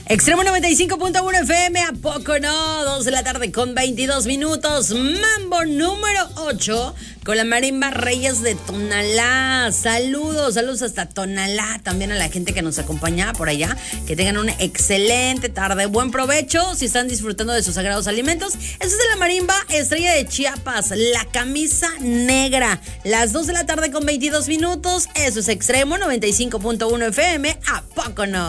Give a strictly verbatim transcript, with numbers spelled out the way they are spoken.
Extremo noventa y cinco punto uno F M, ¿a poco no? Dos de la tarde con veintidós minutos. Mambo número ocho con la marimba Reyes de Tonalá. Saludos, saludos hasta Tonalá. También a la gente que nos acompaña por allá. Que tengan una excelente tarde. Buen provecho si están disfrutando de sus sagrados alimentos. Eso es de la marimba Estrella de Chiapas, la camisa negra. Las dos de la tarde con veintidós minutos. Eso es Extremo noventa y cinco punto uno F M, ¿a poco no?